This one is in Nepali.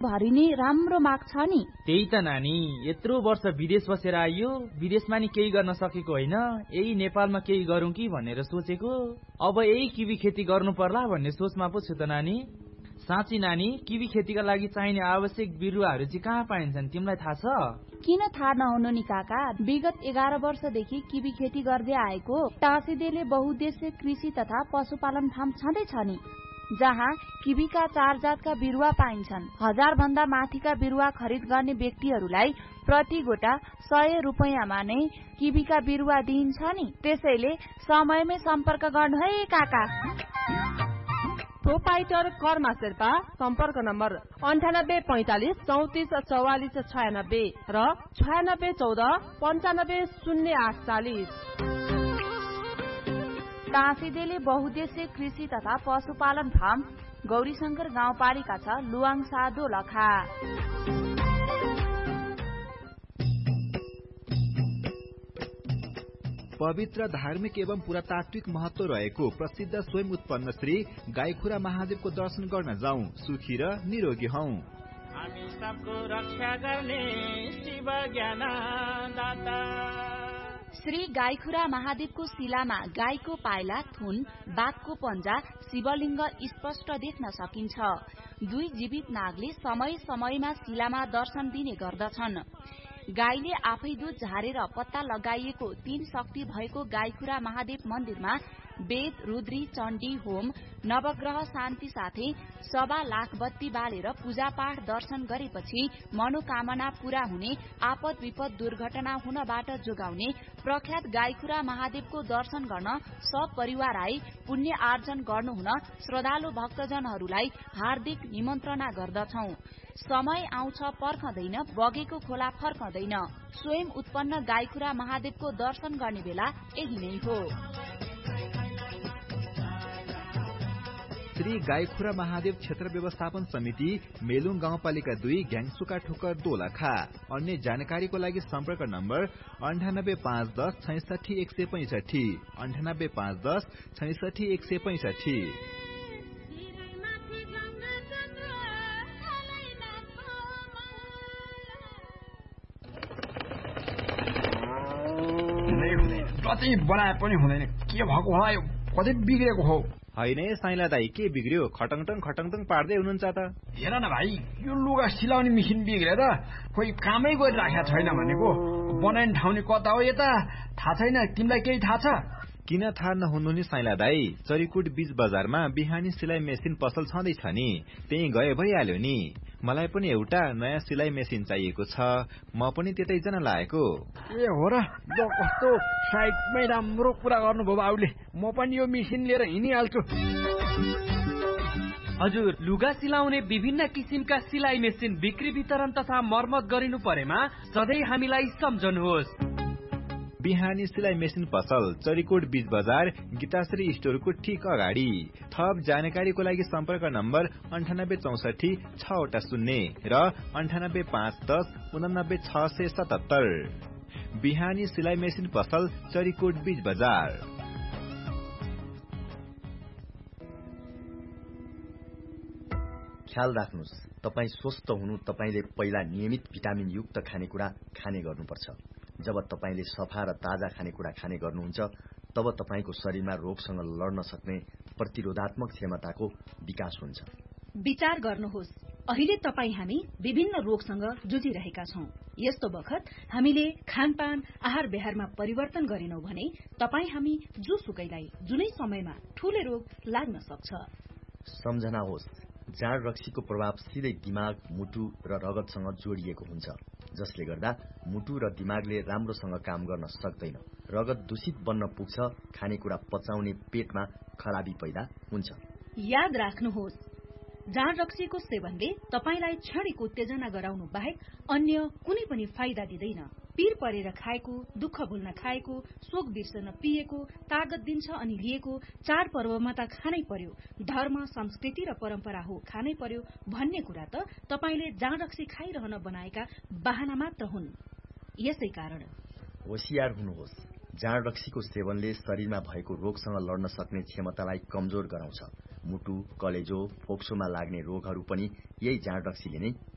भरि नै राम्रो माग छ नि। त्यही त नानी, यत्रो वर्ष विदेश बसेर आइयो, विदेशमा नि केही गर्न सकेको होइन, यही नेपालमा केही गरौँ कि भनेर सोचेको। अब यही किवी खेती गर्नु पर्ला भन्ने सोचमा पो छु त नानी। साँच्ची नानी, किवी खेतीका लागि चाहिने आवश्यक बिरुवाहरू चाहिँ कहाँ पाइन्छन्, तिमीलाई थाहा छ? किन थाहा नहुनु नि काका, विगत 11 वर्षदेखि किवी खेती गर्दै आएको टाँसीदेले बहुउद्देश्य कृषि तथा पशुपालन फार्म छँदैछ नि, जहाँ किवीका 4 जातका बिरुवा पाइन्छन्। 1000 भन्दा माथिका बिरुवा खरिद गर्ने व्यक्तिहरूलाई प्रति गोटा 100 रुपैयाँमा नै किवीका बिरुवा दिइन्छ नि। त्यसैले समयमै सम्पर्क गर्नु है काका। प्रोपाइटर कर्मा शेर्पा, सम्पर्क नम्बर 9845 34 44 96 र 9614 95 0840। टाँसीदेले बहुउद्देश्य कृषि तथा पशुपालन फार्म, गौरीशंकर गाउँपालिका छ, लुवाङसा दोलखा। पवित्र धार्मिक एवं पुरातात्विक महत्व रहेको प्रसिद्ध स्वयं उत्पन्न श्री गाईखुरा महादेवको दर्शन गर्न जाउँ, सुखी र निरोगी हौं। हामी सबको रक्षा गर्ने शिव ज्ञान दाता। श्री गाईखुरा महादेवको शिलामा गाईको पाइला, थुन, बाघको पञ्जा, शिवलिङ्ग स्पष्ट देख्न सकिन्छ। 2 जीवित नागले समय समयमा शिलामा दर्शन दिने गर्दछन्। गाईले आफै दूध झारेर पत्ता लगाइएको 3 शक्ति भएको गाईखुरा महादेव मन्दिरमा वेद, रुद्री, चण्डी होम, नवग्रह शान्ति साथै 1.25 लाख बत्ती बालेर पूजापाठ दर्शन गरेपछि मनोकामना पूरा हुने, आपद विपद दुर्घटना हुनबाट जोगाउने प्रख्यात गाईखुरा महादेवको दर्शन गर्न सब परिवार आई पुण्य आर्जन गर्नुहुन श्रद्धालु भक्तजनहरूलाई हार्दिक निमन्त्रणा गर्दछौं। समय आउँछ पर्खदैन, बगेको खोला फर्कदैन। स्वयं उत्पन्न गाईखुरा महादेवको दर्शन गर्ने बेला यही नै हो। श्री गाईखुरा महादेव क्षेत्र व्यवस्थापन समिति, मेलुङ गाउँपालिका 2, घ्याङसुका ठोकर दोलखा। अन्य जानकारीको लागि सम्पर्क नम्बर 985110 66 165, 985110 66 165। कतै बनाए पनि हुँदैन, के भएको होला, यो कतै बिग्रेको हो। होइन साइला दाई, के बिग्रियो? खटङटङ खटङटङ पार्दै हुनुहुन्छ त। हेर न भाइ, यो लुगा सिलाउने मेसिन बिग्रेर खोइ कामै गरिराखेको छैन भनेको। बनाउने ठाउँले कता हो यता थाहा छैन, तिमीलाई केही थाहा छ? किन थाहा नहुनु नि साइला दाई, चरीकोट बीच बजारमा बिहानी सिलाइ मेसिन पसल छँदैछ नि, त्यही गए भइहाल्यो नि। मलाई पनि एउटा नयाँ सिलाइ मेसिन चाहिएको छ, म पनि त्यतै जान लागेको। ए हो र, ल कस्तो साइडमै राम्रो कुरा गर्नुभयो बाबुले, म पनि यो मेसिन लिएर हिँडिहाल्छु। हजुर, लुगा सिलाउने विभिन्न किसिमका सिलाइ मेसिन बिक्री वितरण तथा मर्मत गरिनु परेमा सधैँ हामीलाई सम्झनुहोस्। बिहानी सिलाइ मेसिन पसल, चरीकोट बीच बजार, गीताश्री स्टोरको ठीक अगाडि। थप जानकारीको लागि सम्पर्क नम्बर 9864 680 र 98510 89 677। बिहानी सिलाइ मेसिन पसल, चरीकोट बीच बजार। ख्याल राख्नुस्, तपाई स्वस्थ हुनु तपाईले पहिला नियमित भिटामिन युक्त खानेकुरा खाने गर्नुपर्छ। जब तपाईले सफा र ताजा खानेकुरा खाने गर्नुहुन्छ, तब तपाईको शरीरमा रोगसँग लड्न सक्ने प्रतिरोधात्मक क्षमताको विकास हुन्छ। विचार गर्नुहोस्, अहिले तपाई हामी विभिन्न रोगसँग जुझिरहेका छौं। यस्तो बखत हामीले खानपान, आहार व्यवहारमा परिवर्तन गरेनौं भने तपाई हामी जोसुकैलाई जुनै समयमा ठूले रोग लाग्न सक्छ। सम्झना होस्, जाँड रक्सीको प्रभाव सिधै दिमाग, मुटु र रगतसँग जोडिएको हुन्छ, जसले गर्दा मुटु र दिमागले राम्रोसँग काम गर्न सक्दैन। रगत दूषित बन्न पुग्छ, खानेकुरा पचाउने पेटमा खराबी पैदा हुन्छ। याद राख्नुहोस्, जाँड रक्सीको सेवनले तपाईलाई क्षणिक उत्तेजना गराउनु बाहेक अन्य कुनै पनि फाइदा दिँदैन। पीर परेर खाएको, दुःख भुल्न खाएको, शोक बिर्सन पिएको, तागत दिन्छ अनि लिएको, चाडपर्वमा त खानै पर्यो, धर्म, संस्कृति र परम्परा हो खानै पर्यो भन्ने कुरा त तपाईले जाँड रक्सी खाइरहन बनाएका बहाना मात्र हुन्। यसै कारण होशियार हुनुहोस्, जाँड रक्सीको सेवनले शरीरमा भएको रोगसँग लड्न सक्ने क्षमतालाई कमजोर गराउँछ। मुटु, कलेजो, फोक्सोमा लाग्ने रोगहरू पनि यही जाँड रक्सीले नै